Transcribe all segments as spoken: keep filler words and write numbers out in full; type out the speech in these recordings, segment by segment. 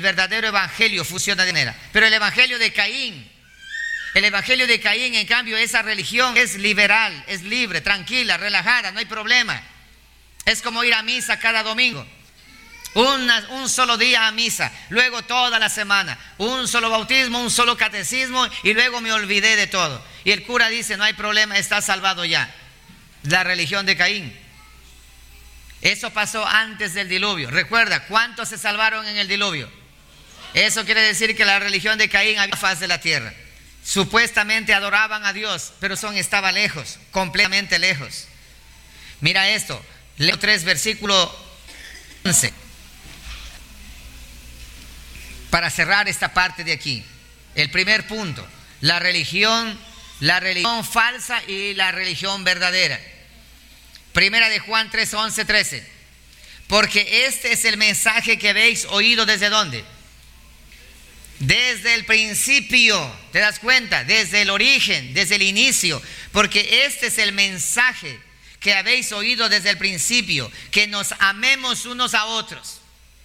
verdadero evangelio funciona de manera. Pero el evangelio de Caín, el evangelio de Caín, en cambio, esa religión es liberal, es libre, tranquila, relajada, no hay problema. Es como ir a misa cada domingo. Una, un solo día a misa, luego toda la semana, un solo bautismo, un solo catecismo y luego me olvidé de todo. Y el cura dice, no hay problema, está salvado ya. La religión de Caín. Eso pasó antes del diluvio. Recuerda, ¿cuántos se salvaron en el diluvio? Eso quiere decir que la religión de Caín había faz de la tierra. Supuestamente adoraban a Dios, pero son, estaba lejos, completamente lejos. Mira esto, leo tres, versículo once. Para cerrar esta parte de aquí, el primer punto, la religión, la religión falsa y la religión verdadera. Primera de Juan tres, once, trece. Porque este es el mensaje que habéis oído desde dónde. Desde el principio, ¿te das cuenta? Desde el origen, desde el inicio. Porque este es el mensaje que habéis oído desde el principio, que nos amemos unos a otros.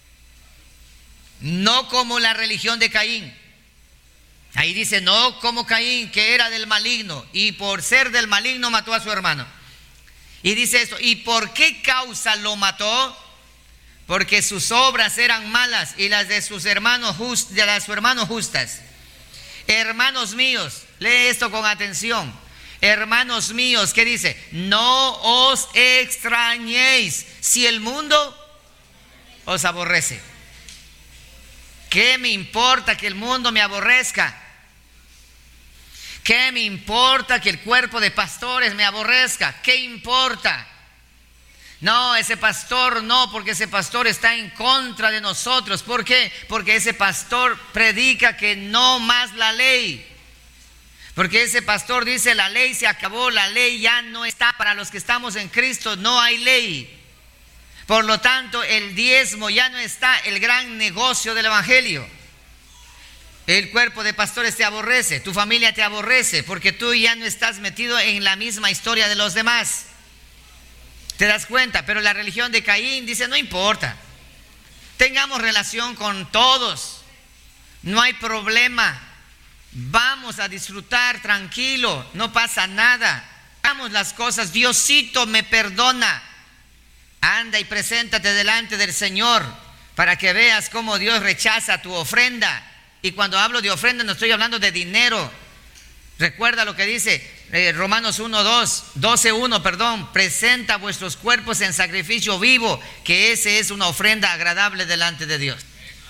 No como la religión de Caín. Ahí dice, no como Caín, que era del maligno, y por ser del maligno mató a su hermano. Y dice esto, ¿y por qué causa lo mató? Porque sus obras eran malas y las de sus hermanos just, de las de su hermano justas. Hermanos míos, lee esto con atención. Hermanos míos, ¿qué dice? No os extrañéis si el mundo os aborrece. ¿Qué me importa que el mundo me aborrezca? ¿Qué me importa que el cuerpo de pastores me aborrezca? ¿Qué importa? No, ese pastor no, porque ese pastor está en contra de nosotros. ¿Por qué? Porque ese pastor predica que no más la ley. Porque ese pastor dice, la ley se acabó, la ley ya no está para los que estamos en Cristo, no hay ley. Por lo tanto, el diezmo ya no está, el gran negocio del evangelio. El cuerpo de pastores te aborrece, tu familia te aborrece, porque tú ya no estás metido en la misma historia de los demás. ¿Te das cuenta? Pero la religión de Caín dice, no importa, tengamos relación con todos, no hay problema, vamos a disfrutar tranquilo, no pasa nada, hagamos las cosas, Diosito me perdona. Anda y preséntate delante del Señor para que veas cómo Dios rechaza tu ofrenda. Y cuando hablo de ofrenda no estoy hablando de dinero. Recuerda lo que dice eh, Romanos uno, dos, doce, uno, perdón. Presenta vuestros cuerpos en sacrificio vivo, que ese es una ofrenda agradable delante de Dios.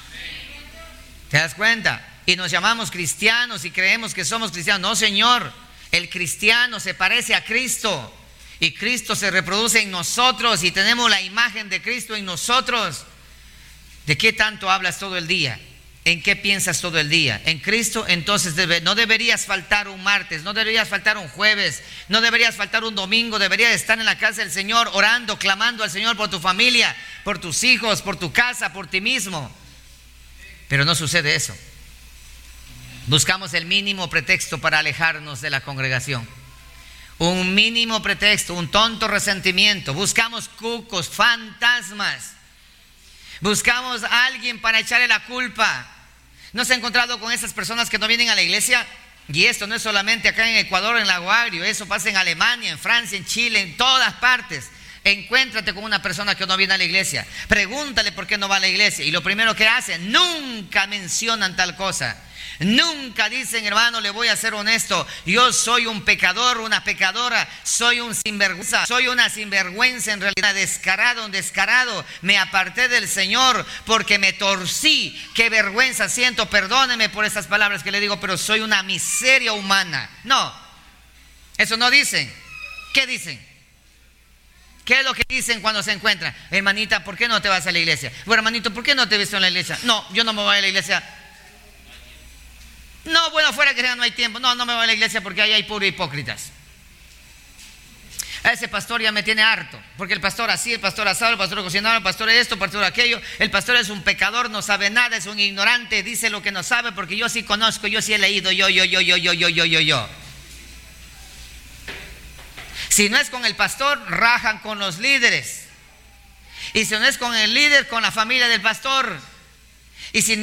¿Te das cuenta? Y nos llamamos cristianos y creemos que somos cristianos. No, Señor, el cristiano se parece a Cristo. Y Cristo se reproduce en nosotros y tenemos la imagen de Cristo en nosotros. ¿De qué tanto hablas todo el día? ¿En qué piensas todo el día? En Cristo, entonces debe, no deberías faltar un martes, no deberías faltar un jueves, no deberías faltar un domingo, deberías estar en la casa del Señor orando, clamando al Señor por tu familia, por tus hijos, por tu casa, por ti mismo. Pero no sucede eso. Buscamos el mínimo pretexto para alejarnos de la congregación. Un mínimo pretexto, un tonto resentimiento. Buscamos cucos, fantasmas. Buscamos a alguien para echarle la culpa. ¿No se ha encontrado con esas personas que no vienen a la iglesia? Y esto no es solamente acá en Ecuador, en Lago Agrio. Eso pasa en Alemania, en Francia, en Chile, en todas partes. Encuéntrate con una persona que no viene a la iglesia. Pregúntale por qué no va a la iglesia. Y lo primero que hacen, nunca mencionan tal cosa. Nunca dicen, hermano, le voy a ser honesto, yo soy un pecador, una pecadora, soy un sinvergüenza, soy una sinvergüenza en realidad, descarado, un descarado, me aparté del Señor porque me torcí, qué vergüenza siento, perdóneme por estas palabras que le digo, pero soy una miseria humana. No, eso no dicen. ¿Qué dicen? ¿Qué es lo que dicen cuando se encuentran? Hermanita, ¿por qué no te vas a la iglesia? Bueno, hermanito, ¿por qué no te he visto en la iglesia? No, yo no me voy a la iglesia. No, bueno, fuera que ya no hay tiempo. No, no me voy a la iglesia porque ahí hay puro hipócritas. A ese pastor ya me tiene harto, porque el pastor así, el pastor asado, el pastor cocinado, el pastor esto, el pastor aquello. El pastor es un pecador, no sabe nada, es un ignorante, dice lo que no sabe, porque yo sí conozco, yo sí he leído, yo, yo, yo, yo, yo, yo, yo, yo, yo. Si no es con el pastor, rajan con los líderes. Y si no es con el líder, con la familia del pastor. Y si